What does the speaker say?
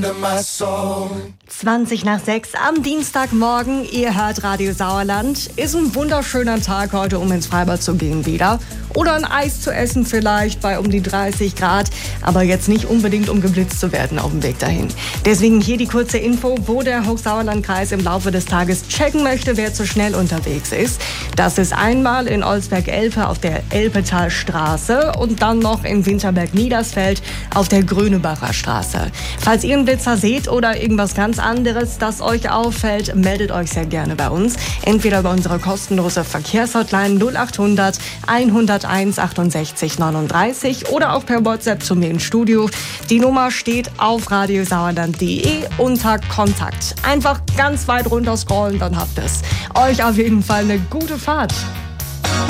5:20 am Dienstagmorgen, ihr hört Radio Sauerland. Ist ein wunderschöner Tag heute, um ins Freibad zu gehen wieder. Oder ein Eis zu essen vielleicht bei um die 30 Grad. Aber jetzt nicht unbedingt, um geblitzt zu werden auf dem Weg dahin. Deswegen hier die kurze Info, wo der Hochsauerlandkreis im Laufe des Tages checken möchte, wer zu schnell unterwegs ist. Das ist einmal in Olsberg-Elpe auf der Elpetalstraße und dann noch in Winterberg-Niedersfeld auf der Grönebacher Straße. Falls ihr einen Blitzer seht oder irgendwas ganz anderes, das euch auffällt, meldet euch sehr gerne bei uns. Entweder über unsere kostenlose Verkehrshotline 0800 101 68 39 oder auch per WhatsApp zu mir ins Studio. Die Nummer steht auf radiosauerland.de unter Kontakt. Einfach ganz weit runter scrollen, dann habt ihr's. Euch auf jeden Fall eine gute Fahrt.